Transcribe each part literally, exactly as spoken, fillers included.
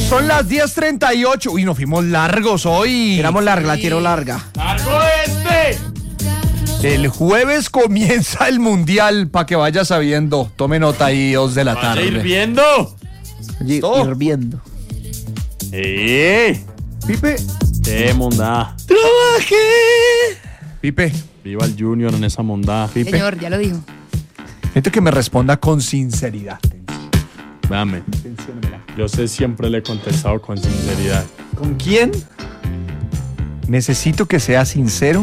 Son las diez treinta y ocho. Uy, nos fuimos largos hoy. Tiramos larga, la tiro larga. ¡Largo este! El jueves comienza el mundial, para que vaya sabiendo. Tome nota ahí, dos de la Vaya tarde. hirviendo. Y- Hirviendo. ¡Eh! Pipe. ¡Qué mondá! Trabajé. Pipe. Viva el Junior en esa mondá. Pipe. Señor, ya lo dijo. Necesito que me responda con sinceridad. Véame. Yo sé, siempre le he contestado con sinceridad. ¿Con quién? Necesito que sea sincero,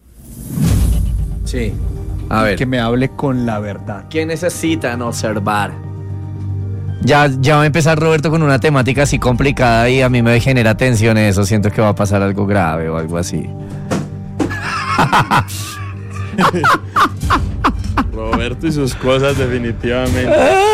Sí. A ver. que me hable con la verdad. ¿Qué necesitan observar? Ya, ya va a empezar Roberto con una temática así complicada y a mí me genera tensión eso. Siento que va a pasar algo grave o algo así. Roberto y sus cosas, definitivamente.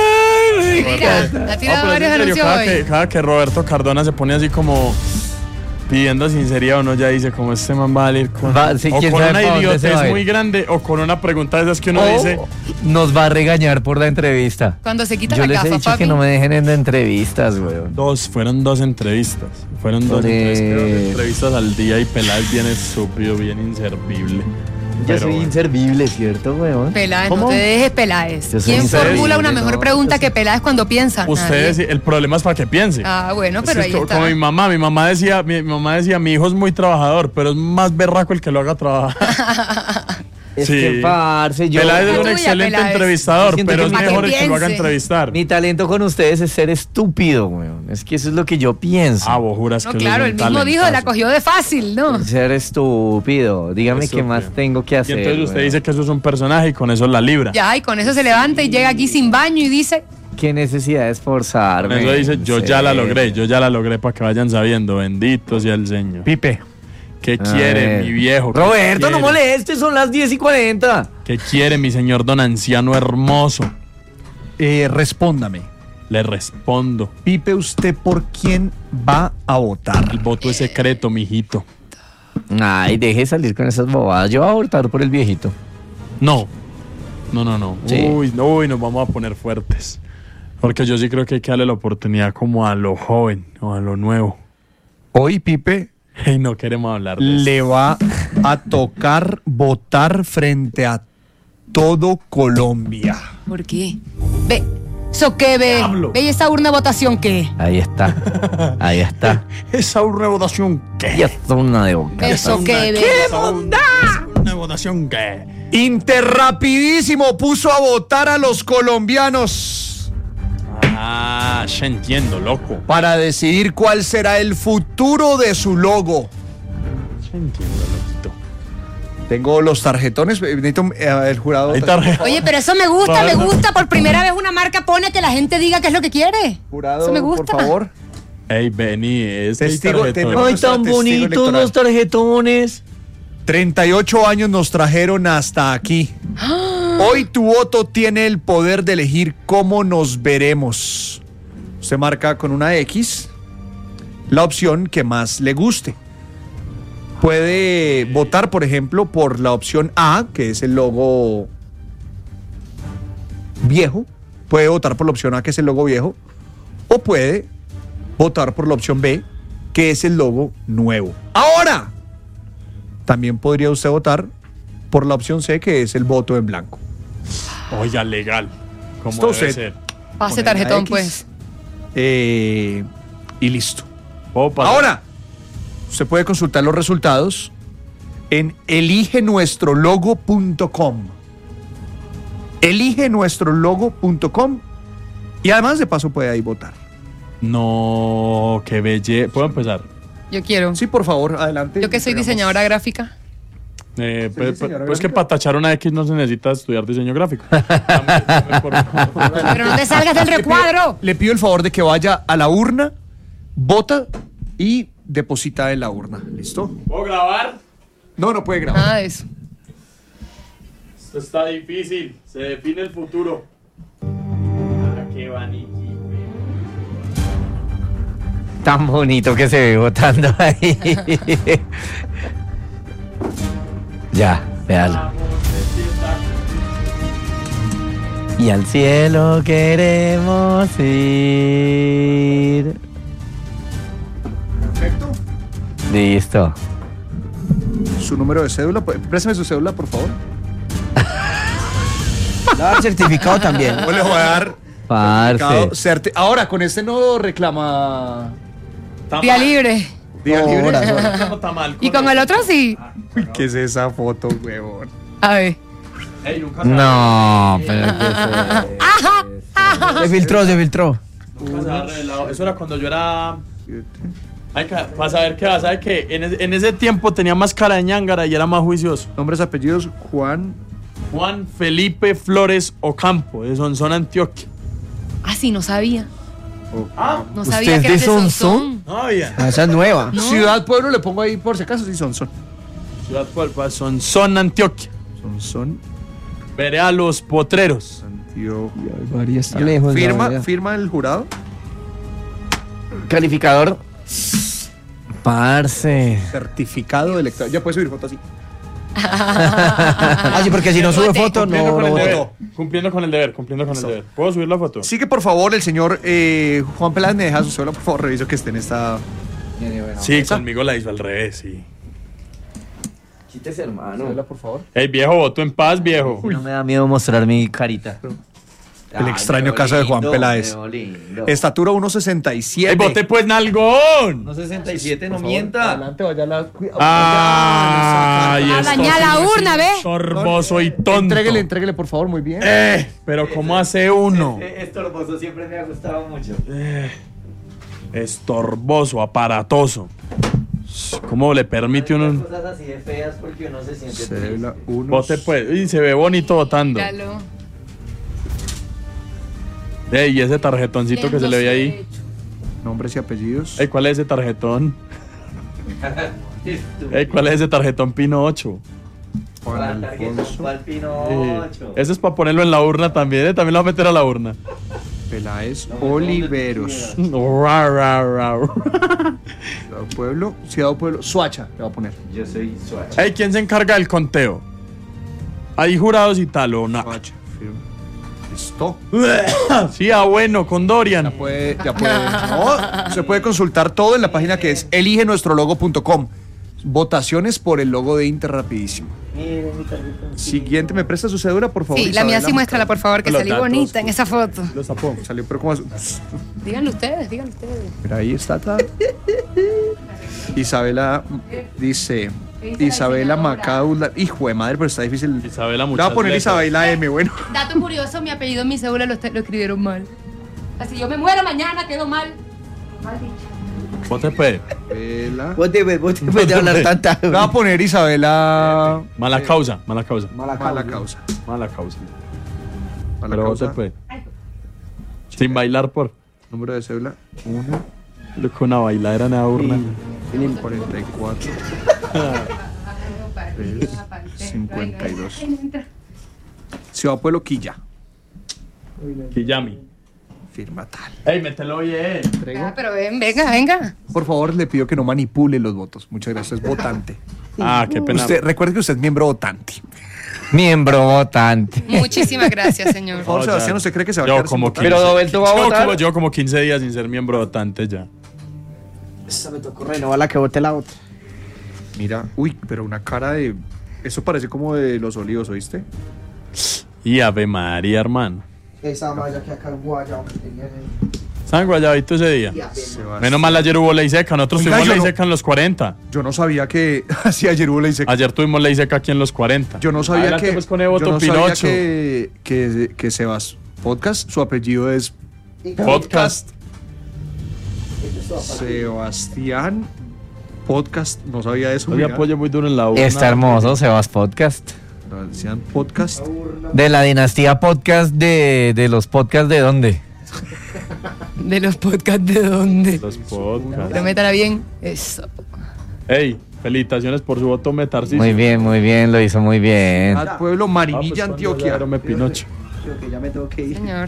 Mira, ha tirado No, pero varios en serio, anuncios cada hoy. que, cada que Roberto Cardona se pone así como pidiendo sinceridad, uno ya dice como este man va a salir con, Va, sí, o quién con sabe una pa' dónde se va a idiotez ir. muy grande o con una pregunta de esas que uno O dice. nos va a regañar por la entrevista. Cuando se quita Yo la les he gafa, dicho papi. que no me dejen en entrevistas, weón. Dos, fueron dos entrevistas. Fueron dos Por entrevistas, eso. entrevistas al día y Peláez bien estúpido, bien inservible. Yo Pero soy bueno. inservible, ¿cierto, weón? Peláez, ¿Cómo? no te dejes Peláez. Yo soy ¿Quién inservible, formula una no. mejor pregunta que Peláez cuando piensa? Ustedes, Nadie. el problema es para que piense. Ah, bueno, Es pero que ahí es co- está. como mi mamá, mi mamá decía, mi, mi mamá decía, mi hijo es muy trabajador, pero es más berraco el que lo haga trabajar. Es Sí. que, parce, yo... Peláez es La un tuya, excelente Peláez. entrevistador, Siento pero que es para mejor que el que lo haga piense. entrevistar. Mi talento con ustedes es ser estúpido, weón. Es que eso es lo que yo pienso. Ah, vos juras No, que claro, él el es un mismo dijo, la talentazo. cogió de fácil, ¿no? Ser estúpido. Dígame qué más Estúpido. tengo que Y hacer. entonces usted weón. dice que eso es un personaje y con eso la libra. Ya, y con eso se levanta y llega aquí sin baño y dice, Qué necesidad de Con esforzarme. eso dice, yo en ya la serio. logré, yo ya la logré para que vayan sabiendo. Bendito sea el Señor. Pipe. ¿Qué A quiere ver. mi viejo? ¿Qué Roberto, no quiere? molestes, son las diez y cuarenta. ¿Qué quiere mi señor don anciano hermoso? Eh, respóndame. Le respondo. Pipe, ¿usted por quién va a votar? El voto es secreto, mijito. Ay, deje salir con esas bobadas. Yo voy a votar por el viejito. No. No, no, no. Sí. Uy, no, uy, nos vamos a poner fuertes. Porque yo sí creo que hay que darle la oportunidad como a lo joven o a lo nuevo. Hoy, Pipe, Y no queremos hablar de eso. le va a tocar votar frente a todo Colombia. ¿por qué? Ve, ¿eso qué ve? Diablo. ¿Ve esa urna de votación qué? Ahí está. Ahí está. Esa urna de votación, ¿qué? Y hasta una de boca. ¿Eso Una- qué ve? esa urna- esa urna de votación, ¿qué? Interrapidísimo puso a votar a los colombianos Ah, ya entiendo, loco. para decidir cuál será el futuro de su logo. Ya entiendo, loquito. Tengo los tarjetones, eh, necesito eh, el jurado. Ahí está. re- Oye, pero eso me gusta, me Roberto. gusta. Por primera vez una marca pone que la gente diga qué es lo que quiere. Jurado, Eso me gusta. por favor. Ey, Benny, es que hay Testigo, tarjetón. tenemos- Ay, tan Testigo bonitos electoral. los tarjetones. treinta y ocho años nos trajeron hasta aquí. Hoy tu voto tiene el poder de elegir cómo nos veremos. Usted marca con una X la opción que más le guste. Puede votar, por ejemplo, por la opción A, que es el logo viejo. Puede votar por la opción A, que es el logo viejo. O puede votar por la opción B, que es el logo nuevo. Ahora, también podría usted votar por la opción C, que es el voto en blanco. Oiga, legal. Como Esto debe se- ser. Pase Poner la tarjetón, X. pues. Eh, y listo. ¿Puedo pasar? Ahora, usted puede consultar los resultados en elige nuestro logo punto com. elige nuestro logo punto com y además de paso puede ahí votar. No, qué belle. ¿Puedo empezar? Yo quiero. Sí, por favor, adelante. Yo que soy Entregamos- diseñadora gráfica. Eh, Sí, pues, señora pues que gráfica. para tachar una X no se necesita estudiar diseño gráfico. Dame- dame por favor. Pero no te salgas del recuadro. Le pido el favor de que vaya a la urna, vota y deposita en la urna. ¿Listo? ¿Puedo grabar? No, no puede grabar. Nada de eso. Esto está difícil. Se define el futuro. Ah, qué vaniqui, güey. Tan bonito que se ve votando ahí. Ya, véalo. Vamos, Y al cielo queremos ir. Listo. Su número de cédula. pues, Préstame su cédula, por favor. Le va a dar certificado también. O le voy a dar. Parce. certificado, certi- Ahora, con este no reclama. Día libre. Día libre. Horas, horas. No está mal. Y con el otro sí. Uy, ¿qué es esa foto, huevón? A ver. Ey, nunca No, pero es que Se filtró, se filtró. Nunca se ha revelado. Eso era cuando yo era. Ay, ca- para saber qué va, ¿sabe qué? En, es- en ese tiempo tenía más cara de ñángara y era más juicioso. Nombres, apellidos, Juan. Juan Felipe Flores Ocampo, de Sonsón, Antioquia. Ah, sí, no sabía. Ah, No ¿Usted sabía es que de era de Sonsón? Sonsón. no había. Ah, esa es nueva. No. Ciudad, pueblo, le pongo ahí por si acaso, sí, son, son. Ciudad Puerpa, Sonsón, Antioquia. Son, son. Veré Los Potreros. Antioquia. María está lejos. la Firma, verdad. firma el jurado. Calificador. Parce. Certificado electoral. Ya puedes subir foto así. Ah, sí, porque si no sube foto, Cumpliendo no con lo el voto. deber. Cumpliendo con el deber, cumpliendo con el deber. ¿Puedo subir la foto? Sí que por favor, el señor eh, Juan Peláez me deja su cédula, por favor, reviso que esté en esta. Sí, ¿Esa? conmigo la hizo al revés, sí. Quítese, hermano. Cédula, por favor. Ey, viejo, voto en paz, viejo. No me da miedo mostrar mi carita. El extraño caso de Juan Peláez. Estatura uno sesenta y siete. Ey, voté pues, nalgón. No sesenta y siete, no Por favor, mienta. Adelante, vaya a la. Ay, A esto dañar sí la es urna, ¿ve? Sorboso y tonto. Entréguele, entréguele, por favor, muy bien. Eh, pero ¿cómo hace uno? Estorboso siempre me ha gustado mucho. Estorboso, aparatoso. ¿Cómo le permite uno? Cosas así de feas porque uno se siente Cédula uno. Vote pues. Y se ve bonito votando. Míralo. Ey, y ese tarjetoncito que se le ve ahí. Nombres y apellidos. Ey, ¿cuál es ese tarjetón? Ey, ¿cuál es ese tarjetón Pino ocho? Juan Alfonso Eh, ese es para ponerlo en la urna también, ¿eh? También lo va a meter a la urna. Peláez Oliveros. Ra, ra, ra. Ciudad Pueblo. Ciudad Pueblo. Suacha, le va a poner. Yo soy Suacha. Ey, ¿quién se encarga del conteo? ¿Hay jurados y tal o no? Suacha. firma. Listo. Sí, ah, bueno, con Dorian. Ya puede, ya puede. No, se puede consultar todo en la página que es elige nuestro logo punto com. Votaciones por el logo de Inter rapidísimo. Siguiente, ¿me presta su cédula, por favor? Sí, la mía Isabela sí muéstrala, por favor, que Los salí datos. bonita en esa foto. Los tapó. Salió, pero como. Díganlo ustedes, díganlo ustedes. Mira, ahí está. ta. Isabela dice. Isabela Macaula. Hijo de madre, pero está difícil. Isabela, Le voy muchas a poner letras. Isabela M, bueno. Dato curioso, mi apellido en mi cédula lo, lo escribieron mal. Así yo me muero mañana, quedo mal. Mal dicho. Vote pues. Isabela. Vote, pues, vote, pues, de hablar tanta. Le voy a poner Isabela. Mala causa, mala causa. Mala Mala causa. Mala causa. Mala Pero vote causa. pues. Sin bailar por. Número de cédula. uno, Con una bailadera en la urna. cuarenta y cuatro, cincuenta y dos. Ciudad Pueblo, Quilla. Kiyami. Firma tal. Ey, mételo bien. Entrego. Ah, pero ven, venga, venga. Por favor, le pido que no manipule los votos. Muchas gracias. Es votante. Ah, qué pena. Usted, recuerde que usted es miembro votante. Miembro votante. Muchísimas gracias, señor. Por favor, No, Sebastián, ya. ¿usted cree que se va a Yo quedar sin como votar? quince. Pero Dobelto va a Yo votar. como, yo como quince días sin ser miembro votante ya. Esa me tocó renovar la que vote la otra. Mira, uy, pero una cara de... Eso parece como de los olivos, ¿oíste? Y Ave María, hermano. Esa malla que acá en Guayao que tenía en ¿Saben guayabito ese día? Sebastián. Menos mal ayer hubo ley seca. Nosotros Oiga, tuvimos yo ley no- seca en los cuarenta. Yo no sabía que... Así ayer hubo ley seca. Ayer tuvimos ley seca aquí en los cuarenta. Yo no sabía Adelante, que... pues, con Evo yo no sabía Pinocho. que, que, que Sebas Podcast, su apellido es Podcast. Sebastián Podcast. No sabía eso. Hoy mira. apoyo muy duro en la urna. Está hermoso, Sebas Podcast. Sebastián Podcast. De la dinastía podcast de, de los podcasts de dónde. ¿De los podcasts de dónde? Los podcasts. Pero métala bien. Eso. Ey, felicitaciones por su voto metarcismo. Muy bien, muy bien, lo hizo muy bien. Al pueblo Ah, Marinilla, pues, cuando Antioquia. ya me Pinocho. Creo que ya me tengo que ir. Señor.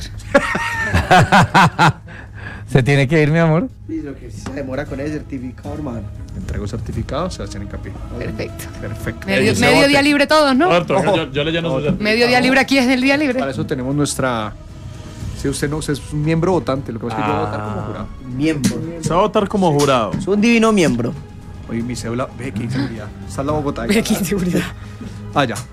¿Se tiene que ir, mi amor? Sí, lo que se demora con el certificado, hermano. Entrego certificado, Sebastián Incapié. Perfecto. Perfecto. Medio, Ese medio bote. día libre todos, ¿no? Roberto, Ojo. yo, yo le lleno su certificado. Medio día libre aquí es el día libre. Para eso tenemos nuestra... Si usted no usted es un miembro votante, lo que pasa es que yo voy a votar como Ah. jurado. Miembro. Se va a votar como jurado. Es un divino miembro. Oye, mi cédula. Ve, qué inseguridad. Está en la Bogotá. Ve, qué inseguridad. Ah, ya.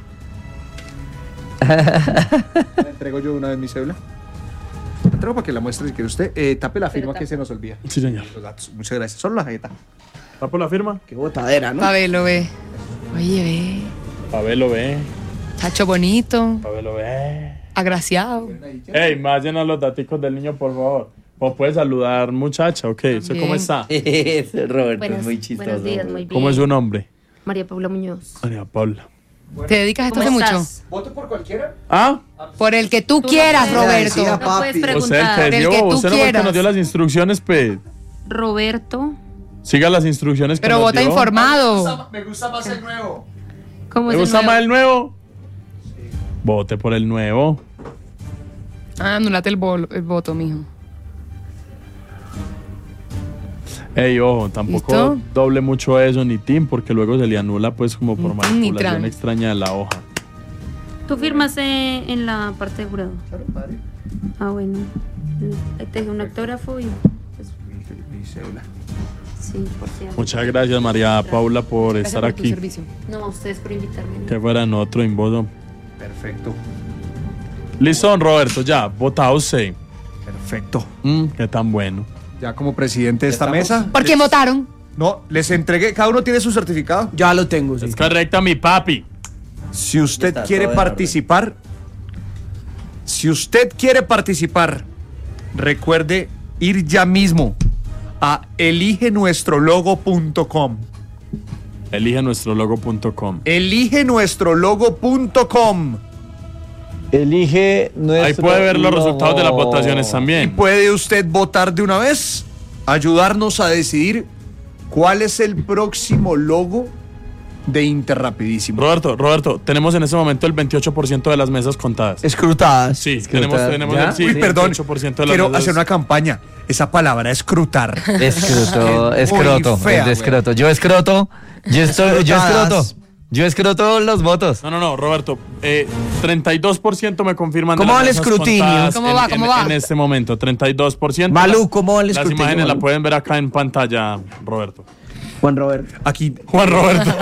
Le entrego yo una vez mi cédula. La entrego para que la muestre si quiere usted. Eh, tape la firma que se nos olvida. Sí, señor. Los datos. Muchas gracias. Solo la jeta. ¿Está por la firma? Qué botadera, ¿no? Pabelo, ve. Oye, ve. Pabelo, ve. Chacho bonito. Pabelo, ve. Agraciado. Ey, más llena los daticos del niño, por favor. ¿Vos puedes saludar, muchacha? Ok, ¿usted cómo está? Ese Roberto Buenas- es muy chistoso. buenos días, muy bien. ¿Cómo es su nombre? María Paula Muñoz. María Paula. ¿Te dedicas a esto ¿Cómo hace mucho? estás? ¿Voto por cualquiera? ¿Ah? Por el que tú Tú quieras, no puedes- Roberto. decía, No puedes papi. Usted el preguntar. que El dio, que tú usted no fue el que quieras. nos dio las instrucciones, pues. Roberto. Siga las instrucciones que Pero nos vota dio. informado. Me gusta más el nuevo. ¿Cómo ¿Le es el gusta nuevo? más el nuevo? Vote por el nuevo. Ah, anulate el, bol- el voto, mijo. Ey, ojo, tampoco ¿Listo? doble mucho eso ni team, porque luego se le anula, pues, como por Ni tin ni manipulación tran. extraña de la hoja. Tú firmas eh, en la parte de jurado. Claro, padre. Ah, bueno. Ahí te dejé un autógrafo y. Pues, Mi, mi cédula. sí, por si algo. Muchas gracias, María Paula, por Gracias estar por tu aquí. servicio. No, a ustedes por invitarme. Que fuera en otro inbozo. Perfecto. Listo, don Roberto, ya, votado usted. Perfecto. Mm, qué tan bueno. Ya como presidente de esta mesa. ¿Por quién votaron? No, les entregué. Cada uno tiene su certificado. Ya lo tengo, sí. Es correcta, mi papi. Si usted Está quiere todo en orden. participar, si usted quiere participar, recuerde ir ya mismo a elige nuestro logo punto com. Elige nuestro logo punto com. elige nuestro logo punto com. Elige nuestro Ahí puede ver los logo. resultados de las votaciones Y también. puede usted votar de una vez, ayudarnos a decidir cuál es el próximo logo de Interrapidísimo. Roberto, Roberto, tenemos en este momento el veintiocho por ciento de las mesas contadas. Escrutadas. Sí, Escrutadas. tenemos, tenemos ¿Ya? el sí, Uy, perdón, veintiocho por ciento de las quiero mesas. hacer una campaña. Esa palabra, escrutar. Escroto, Muy escroto, fea, es de escroto. Yo escroto, yo estoy, yo escroto. Yo escroto los votos. No, no, no, Roberto. Eh, treinta y dos por ciento me confirman. de ¿Cómo las va el mesas escrutinio? contadas ¿Cómo en- va? en- ¿Cómo va? En este momento, treinta y dos por ciento. Malú, Las- ¿cómo va el Las escrutinio, imágenes la Malú? pueden ver acá en pantalla, Roberto. Juan Roberto. Aquí, Juan Roberto.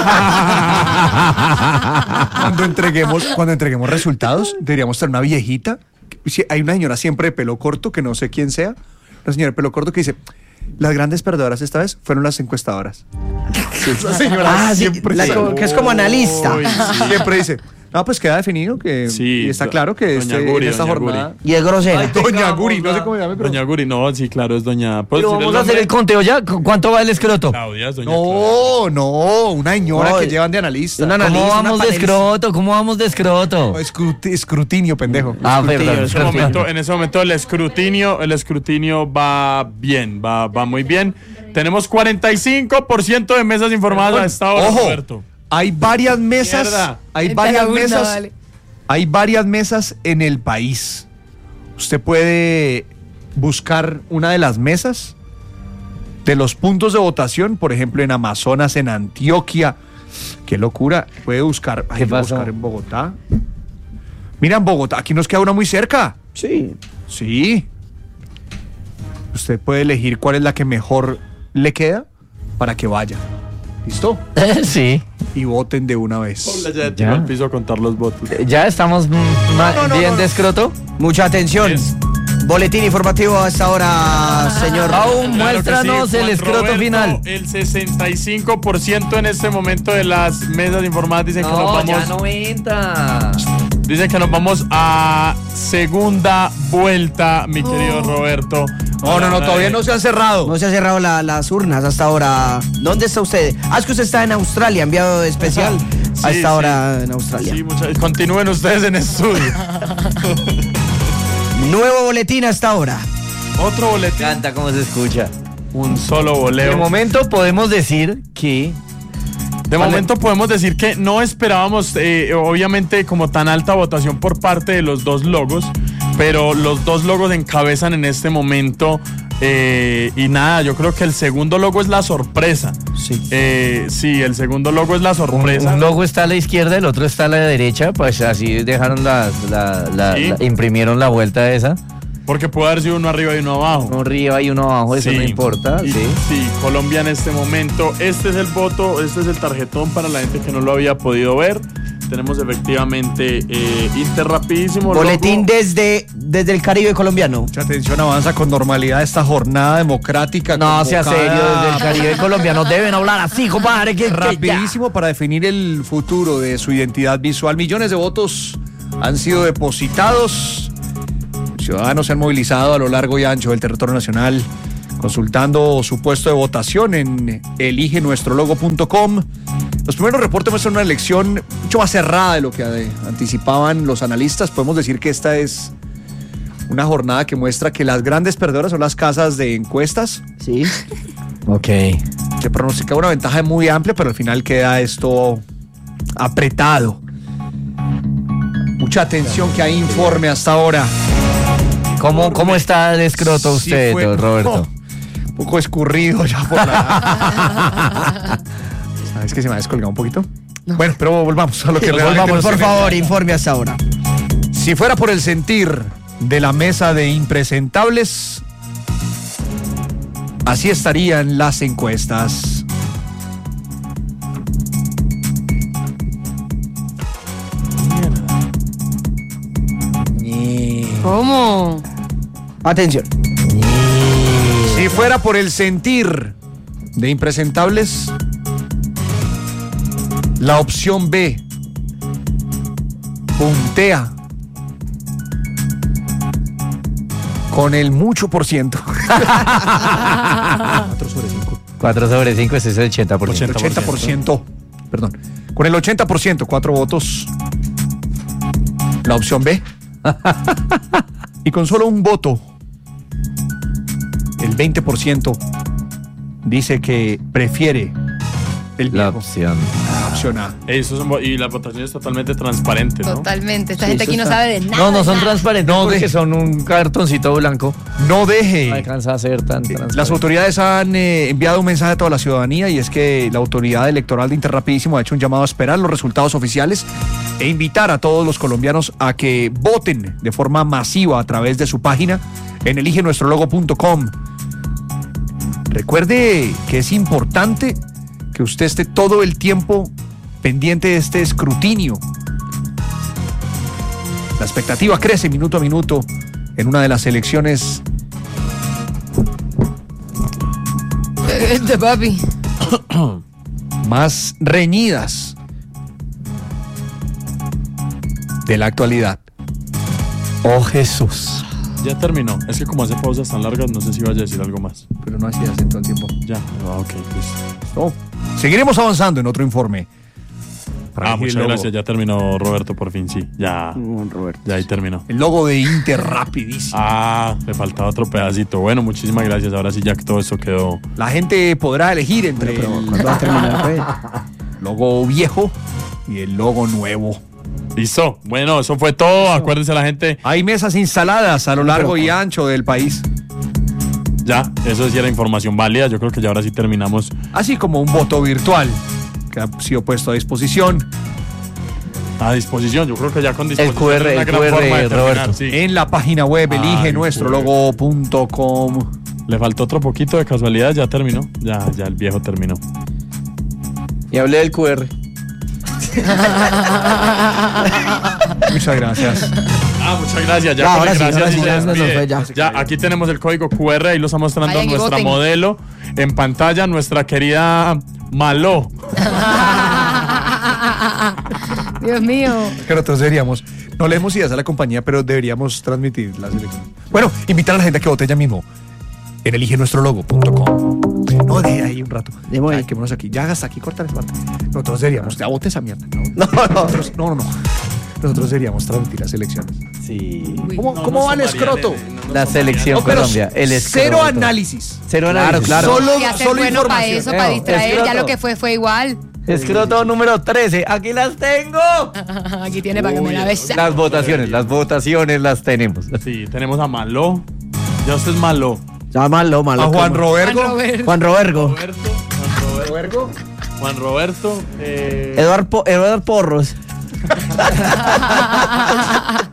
cuando entreguemos, cuando entreguemos resultados, deberíamos tener una viejita. Sí, hay una señora siempre de pelo corto, que no sé quién sea. Una señora de pelo corto que dice: las grandes perdedoras esta vez fueron las encuestadoras. Esa señora Ah, sí, siempre, la dice- co- que es como analista. Uy, sí. siempre dice: no, pues queda definido que Sí, y está do- claro que doña este- Guri, en esta doña jornada. Y es grosera. Doña Guri, no sé cómo se llama, pero. Doña Guri, no, sí, claro, es doña. ¿puedo Pero decir vamos el a hacer nombre? el conteo ya. ¿Cu- ¿Cuánto va el escroto? Claudia, es doña Claudia. No, no, una señora No, que llevan de analista. una ¿Cómo Analiza, vamos de panelista. escroto? ¿Cómo vamos de escroto? No, escruti- escrutinio, pendejo. Ah, perdón. En ese, momento, en ese momento el escrutinio, el escrutinio va bien, va, va muy bien. Tenemos cuarenta y cinco por ciento de mesas informadas a esta hora, Ojo, Roberto. hay varias mesas, Mierda. hay Vente a varias la urna, mesas, vale. hay varias mesas en el país. Usted puede buscar una de las mesas de los puntos de votación, por ejemplo, en Amazonas, en Antioquia. Qué locura. Puede buscar, ay, ¿Qué voy a pasó? buscar en Bogotá. Mira, en Bogotá, aquí nos queda una muy cerca. Sí. Sí. Usted puede elegir cuál es la que mejor le queda para que vaya. ¿Listo? Sí. Y voten de una vez. Hola, ya Ya. tiró al piso a contar los votos. Ya estamos mm, ma- no, no, bien no. de escroto. Mucha atención. Es- Boletín informativo a esta hora, señor. Aún Claro que muéstranos sí, el Juan escroto Roberto, final. El sesenta y cinco por ciento en este momento de las mesas informadas dicen que nos No, vamos. ya noventa. Dicen que nos vamos a segunda vuelta, mi querido Roberto. No, no, no, todavía no se han cerrado. No se han cerrado la- las urnas hasta ahora. ¿Dónde está usted? Ah, es que usted está en Australia, enviado especial Sí, a esta sí. hora en Australia. Sí, muchachos. Continúen ustedes en estudio. Nuevo boletín a esta hora. Otro boletín. Canta como se escucha. Un solo De voleo. momento podemos decir que De momento podemos decir que no esperábamos, eh, obviamente, como tan alta votación por parte de los dos logos, pero los dos logos encabezan en este momento. eh, y nada, yo creo que el segundo logo es la sorpresa. Sí. Eh, sí, el segundo logo es la un, sorpresa. un logo está a la izquierda, el otro está a la derecha, pues así dejaron las, la, la- Sí. la- imprimieron la vuelta esa. Porque puede haber sido uno arriba y uno abajo. Uno arriba y uno abajo, eso Sí. no importa. Y- Sí. sí, Colombia en este momento. Este es el voto, este es el tarjetón para la gente que no lo había podido ver. Tenemos efectivamente eh, Inter rapidísimo. Boletín logo. desde, desde el Caribe colombiano. Mucha atención, avanza con normalidad esta jornada democrática. No, sea convocada serio, desde el Caribe colombiano deben hablar así, compadre. Que, que ya. Rapidísimo para definir el futuro de su identidad visual. Millones de votos han sido depositados. Ciudadanos se han movilizado a lo largo y ancho del territorio nacional consultando su puesto de votación en elige nuestro logo punto com. Los primeros reportes muestran una elección mucho más cerrada de lo que eh, anticipaban los analistas. Podemos decir que esta es una jornada que muestra que las grandes perdedoras son las casas de encuestas. Sí. Ok. Se pronostica una ventaja muy amplia, pero al final queda esto apretado. Mucha atención que hay informe hasta ahora. ¿Cómo, cómo está el escroto Sí usted, fue- don Roberto? no, un poco escurrido ya por la... ¿Sabes que se me ha descolgado un poquito? Bueno, pero volvamos a lo que Pues realmente vamos, nos por tiene. favor, informe hasta ahora. Si fuera por el sentir de la mesa de impresentables, así estarían las encuestas. ¿Cómo? Atención. Si fuera por el sentir de impresentables, la opción B puntea con el mucho por ciento. cuatro sobre cinco. cuatro sobre cinco, ese es el ochenta por ciento. ochenta por ciento. Perdón. Con el ochenta por ciento, cuatro votos. La opción B. Y con solo un voto, el veinte por ciento dice que prefiere el La viejo. opción. La opción A. Eso son vo- y la votación es totalmente transparente, ¿no? Totalmente. Esta Sí, gente eso aquí no está- sabe de nada. No, no son nada. transparentes No, porque de- son un cartoncito blanco. No No deje. alcanza a ser tan transparente. Las autoridades han eh, enviado un mensaje a toda la ciudadanía y es que la autoridad electoral de Interrapidísimo ha hecho un llamado a esperar los resultados oficiales e invitar a todos los colombianos a que voten de forma masiva a través de su página en elige nuestro logo punto com. Recuerde que es importante que usted esté todo el tiempo pendiente de este escrutinio. La expectativa crece minuto a minuto en una de las elecciones Este papi. más reñidas de la actualidad. Oh, Jesús. Ya terminó. Es que como hace pausas tan largas, no sé si vaya a decir algo más. Pero no así hace todo el tiempo. Ya. Ah, ok, pues. No. Seguiremos avanzando en otro informe. Ah, elegir muchas el logo. gracias. Ya terminó Roberto por fin, sí. Ya. Ya ahí terminó. El logo de Interrapidísimo. Ah, me faltaba otro pedacito. Bueno, muchísimas gracias. Ahora sí, ya que todo eso quedó. La gente podrá elegir entre el Va a terminar, pues. logo viejo y el logo nuevo. Listo. Bueno, eso fue todo. Acuérdense la gente. Hay mesas instaladas a lo largo y ancho del país, Ya, eso sí era información válida. Yo creo que ya ahora sí terminamos. así como un voto virtual que ha sido puesto a disposición A disposición. Yo creo que ya con disposición. Q R, es una el gran Q R, forma de terminar, Roberto. sí. en la página web elige Ay, nuestro pues. logo punto com. Le faltó otro poquito de casualidad. Ya terminó. Ya, ya el viejo terminó. Y hablé del Q R. Muchas gracias. Ah, muchas gracias. Ya, Ya, con ahora el sí, gracias ahora sí sí, se ya se nos despide. fue, ya. Ya, aquí tenemos el código Q R, ahí lo está mostrando Vayan y nuestra voten. modelo en pantalla, nuestra querida Maló. Dios mío. Que nosotros deberíamos, no leemos ideas a la compañía, pero deberíamos transmitir las elecciones. Bueno, invitar a la gente a que vote ya mismo en elige nuestro logo punto com. No, de ahí un rato. Demo ahí. Ay, quémonos aquí. Ya hasta aquí, corta esa parte. Nosotros deberíamos, ya vote esa mierda. No, no, nosotros, no, no, no. Nosotros deberíamos transmitir las elecciones. Sí. ¿Cómo, No cómo nos va el tomarían, escroto? eh, no nos La tomarían. selección No, pero Colombia. El escroto. cero análisis. Cero Claro, análisis. claro. Solo, Y hacer solo bueno para información. eso, para Leo, distraer. Ya escroto. lo que fue, fue igual. Escroto número trece. Aquí las tengo. Aquí tiene para que me la besa. Las votaciones, las votaciones las tenemos. Sí, tenemos a Maló. Ya usted es Maló. Ya malo, malo. A Juan ¿cómo? Roberto. Juan Roberto. Juan Robergo. Roberto. Juan Roberto. Juan Roberto. Eh, Eduard, Po- Eduard Porros.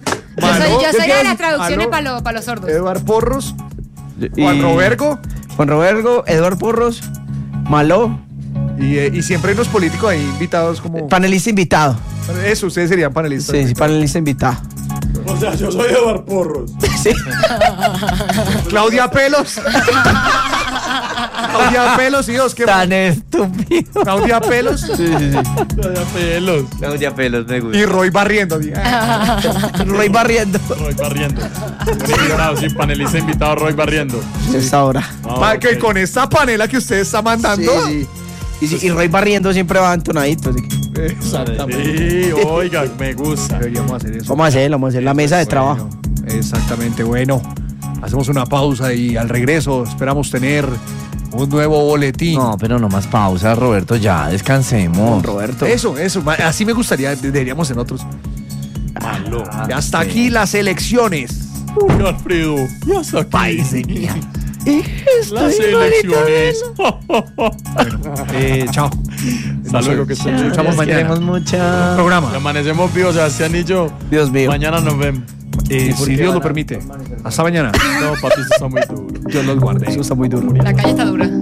Yo soy, yo Aló. soy de ¿Qué las es? traducciones Aló. para los, para los sordos. Eduard Porros, Y- Juan Robergo. Juan Robergo, Eduardo Porros, Maló, Y, eh, y siempre hay unos políticos ahí invitados como... panelista invitado. Eso, ustedes serían panelistas. Sí, sí, panelista invitado. O sea, yo soy Eduardo Porros. Sí. Claudia Pelos. Claudia Pelos, Dios, qué... Tan estúpido. Claudia Pelos Vaya pelos. Claudia Pelos me gusta. y Roy Barriendo. Roy barriendo. Roy Barriendo. Invitado, sí, panelista invitado Roy Barriendo. Esta hora. Ah, Pa- que ok. con esta panela que usted está mandando... Sí, sí. Y, sí, y Roy barriendo siempre va entonadito. Así que Exactamente. Sí, oiga, me gusta. Deberíamos hacer eso. vamos a hacerlo, vamos a hacer la mesa de trabajo. Bueno, exactamente, bueno. Hacemos una pausa y al regreso esperamos tener un nuevo boletín. No, pero no más pausa, Roberto, ya, descansemos. Roberto. Eso, eso, ma- así me gustaría, deberíamos en otros. Malo. Y hasta aquí las elecciones. Uy, Alfredo. Y hasta aquí. País de mierda. Las elecciones. Eh, chao. Hasta luego, que estén bien. Escuchamos Los mañana. queremos mucho. Programa. Amanecemos vivos, Sebastián y yo. Dios mío. Mañana nos vemos. Eh, si Dios lo permite. Hasta mañana. No, papi, esto está muy duro. Dios los guarde. Eso está muy duro. La calle está dura.